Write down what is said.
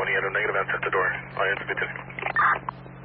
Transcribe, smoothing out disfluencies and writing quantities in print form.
negative, and set the door. I am submitted.